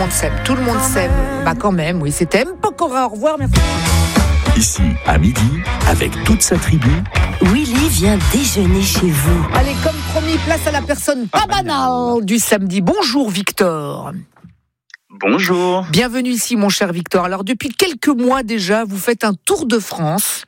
monde s'aime. Tout le monde s'aime. Bah quand même, oui. C'était M. Pokora. Au revoir, merci. Ici, à midi, avec toute sa tribu, Willy vient déjeuner chez vous. Allez, comme promis, place à la personne pas banale du samedi. Bonjour Victor. Bonjour. Bienvenue ici mon cher Victor. Alors depuis quelques mois déjà, vous faites un Tour de France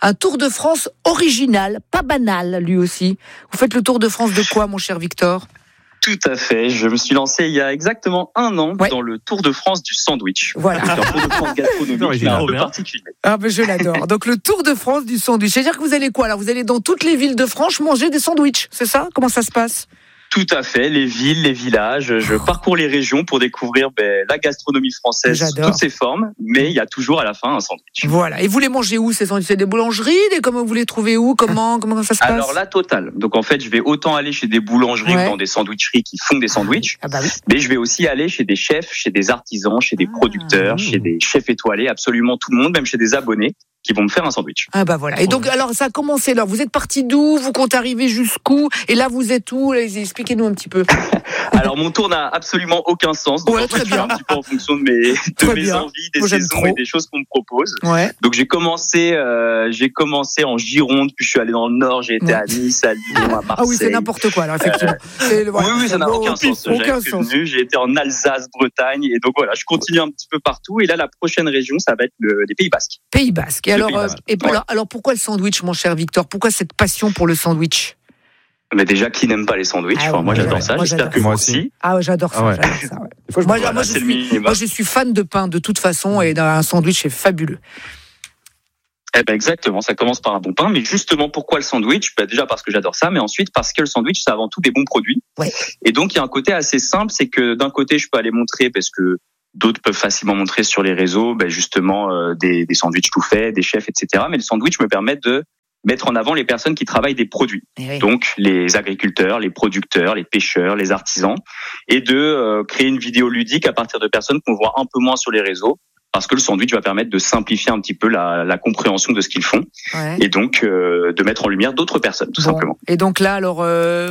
original, pas banal lui aussi. Vous faites le Tour de France de quoi mon cher Victor ? Tout à fait. Je me suis lancé il y a exactement 1 an dans le Tour de France du sandwich. Voilà. C'est un Tour de France gastronomique, mais un peu particulier. Ah ben je l'adore. Donc le Tour de France du sandwich. C'est-à-dire que vous allez quoi ? Alors vous allez dans toutes les villes de France manger des sandwichs, c'est ça ? Comment ça se passe ? Tout à fait, les villes, les villages. Je parcours les régions pour découvrir la gastronomie française sous toutes ses formes, mais il y a toujours à la fin un sandwich. Voilà. Et vous les mangez où ces sandwichs ? C'est des boulangeries ? Comment vous les trouvez où ? Comment ça se passe ? Alors la totale. Donc en fait, je vais autant aller chez des boulangeries ou dans des sandwicheries qui font des sandwichs, mais je vais aussi aller chez des chefs, chez des artisans, chez des producteurs, chez des chefs étoilés, absolument tout le monde, même chez des abonnés qui vont me faire un sandwich. Ah bah voilà. Et donc alors ça a commencé là. Vous êtes parti d'où ? Vous comptez arriver jusqu'où ? Et là vous êtes où ? Expliquez-nous un petit peu. Alors mon tour n'a absolument aucun sens. Donc très bien. Un petit peu en fonction de mes envies, des saisons et des choses qu'on me propose. Ouais. Donc j'ai commencé en Gironde, puis je suis allé dans le Nord. J'ai été à Nice, à Lyon, à Marseille. Ah oui, c'est n'importe quoi alors effectivement. Oui, ça n'a aucun sens. J'ai été en Alsace, Bretagne, et donc voilà, je continue un petit peu partout. Et là, la prochaine région, ça va être les Pays Basques. Pays Basques. Alors pourquoi le sandwich, mon cher Victor ? Pourquoi cette passion pour le sandwich ? Mais déjà, qui n'aime pas les sandwichs ? Moi, j'adore ça. J'espère que moi aussi. Ah ouais, j'adore ça. Moi, je suis fan de pain de toute façon, et un sandwich est fabuleux. Exactement, ça commence par un bon pain, mais justement pourquoi le sandwich ? Déjà parce que j'adore ça, mais ensuite parce que le sandwich c'est avant tout des bons produits. Ouais. Et donc il y a un côté assez simple, c'est que d'un côté je peux aller montrer, parce que d'autres peuvent facilement montrer sur les réseaux, justement des sandwichs tout faits, des chefs, etc. Mais le sandwich me permet de mettre en avant les personnes qui travaillent des produits. Oui. Donc les agriculteurs, les producteurs, les pêcheurs, les artisans, et de créer une vidéo ludique à partir de personnes qu'on voit un peu moins sur les réseaux. Parce que le sandwich va permettre de simplifier un petit peu la compréhension de ce qu'ils font, et donc de mettre en lumière d'autres personnes, tout simplement. Et donc là, alors,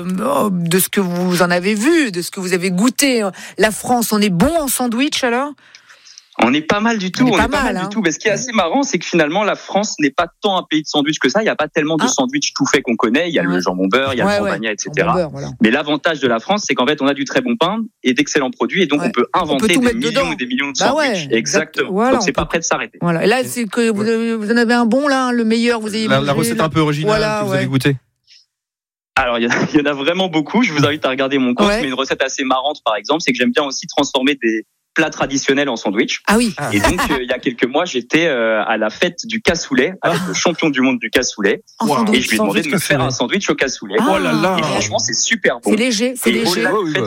de ce que vous en avez vu, de ce que vous avez goûté, la France, on est bon en sandwich alors ? On est pas mal du tout, du tout. Mais ce qui est assez marrant, c'est que finalement, la France n'est pas tant un pays de sandwich que ça. Il n'y a pas tellement de sandwich tout fait qu'on connaît. Il y a le jambon beurre, il y a le campagna, etc. Mais l'avantage de la France, c'est qu'en fait, on a du très bon pain et d'excellents produits, et donc on peut inventer des millions et des millions de sandwichs. Exactement. Voilà, donc c'est pas prêt de s'arrêter. Voilà. Et là, c'est que vous en avez un bon là, le meilleur. Vous avez la recette un peu originale que vous avez goûté. Alors, il y en a vraiment beaucoup. Je vous invite à regarder mon compte. Mais une recette assez marrante, par exemple, c'est que j'aime bien aussi transformer des plats traditionnels en sandwich. Ah oui. Et donc il y a quelques mois, j'étais à la fête du cassoulet avec le champion du monde du cassoulet, et je lui ai demandé de me faire un sandwich au cassoulet. Et franchement, c'est super bon. C'est léger, c'est léger.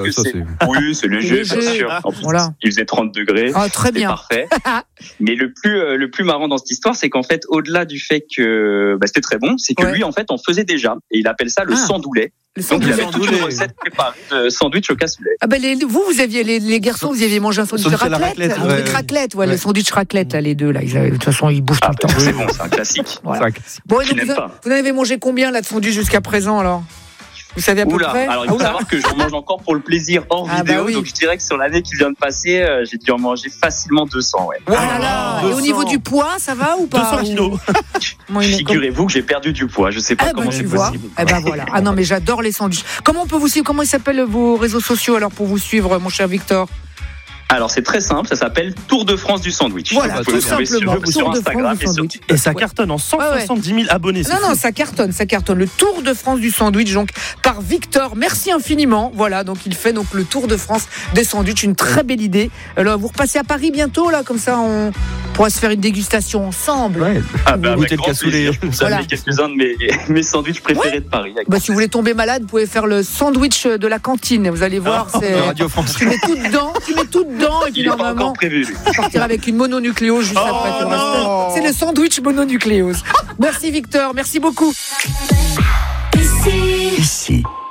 Oui, c'est léger, bien sûr. En plus, il faisait 30 degrés. Ah, très bien. Parfait. Mais le plus marrant dans cette histoire, c'est qu'en fait, au-delà du fait que c'était très bon, c'est que lui, en fait, en faisait déjà, et il appelle ça le sandoulet. Donc il avait toute une recette préparée de sandwich au cassoulet. Ah vous aviez les garçons, vous aviez mangé un sandwich de raclette, le sandwich raclette là, les deux là, de toute façon ils bouffent tout le temps. C'est bon, c'est un classique. Voilà. Bon, et donc, vous en avez mangé combien là de sandwich jusqu'à présent alors ? Vous savez à peu près ? Alors il faut savoir que j'en mange encore pour le plaisir hors vidéo, donc je dirais que sur l'année qui vient de passer, j'ai dû en manger facilement 200. Et au niveau du poids, ça va ou pas ? 200 kilos. Figurez-vous que j'ai perdu du poids, je sais pas comment c'est possible. Voilà. Ah non mais j'adore les sandwichs. Comment on peut vous suivre ? Comment ils s'appellent vos réseaux sociaux alors pour vous suivre, mon cher Victor ? Alors c'est très simple, ça s'appelle Tour de France du sandwich. Voilà, tout simplement. Sur Instagram et ça cartonne en 170 000 abonnés. Non, ça cartonne. Le Tour de France du sandwich, donc par Victor. Merci infiniment. Voilà, donc il fait donc le Tour de France des sandwichs, une très belle idée. Alors vous repassez à Paris bientôt là, comme ça on pourra se faire une dégustation ensemble. Avec grand plaisir. Vous savez quelques-uns de mes sandwichs préférés de Paris. Si vous voulez tomber malade, vous pouvez faire le sandwich de la cantine. Vous allez voir, c'est Radio France. Tu mets tout dedans. Et puis normalement, partir avec une mononucléose juste après. C'est le sandwich mononucléose. Merci Victor, merci beaucoup. Ici,